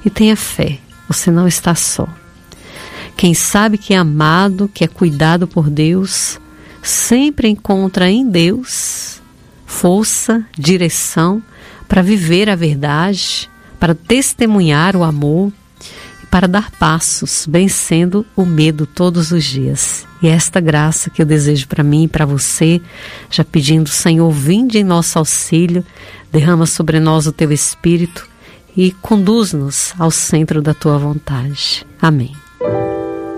E tenha fé, você não está só. Quem sabe que é amado, que é cuidado por Deus, sempre encontra em Deus força, direção para viver a verdade, para testemunhar o amor e para dar passos, vencendo o medo todos os dias. E é esta graça que eu desejo para mim e para você, já pedindo, Senhor, vinde em nosso auxílio, derrama sobre nós o teu Espírito e conduz-nos ao centro da tua vontade. Amém.